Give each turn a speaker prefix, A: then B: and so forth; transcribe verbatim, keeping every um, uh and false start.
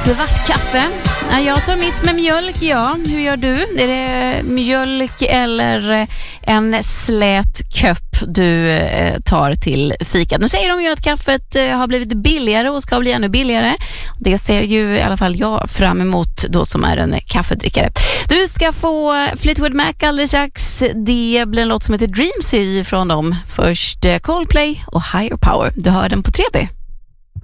A: Svart kaffe. Jag tar mitt med mjölk, ja. Hur gör du? Är det mjölk eller en slät köpp du tar till fikat? Nu säger de ju att kaffet har blivit billigare och ska bli ännu billigare. Det ser ju i alla fall jag fram emot då som är en kaffedrickare. Du ska få Fleetwood Mac alldeles strax. Det blir en låt som heter Dreamsy från dem. Först Coldplay och Higher Power. Du hör den på tre B.